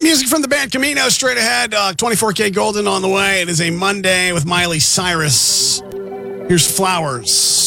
Music from the band Camino straight ahead. 24K Golden on the way. It is a Monday with Miley Cyrus. Here's Flowers.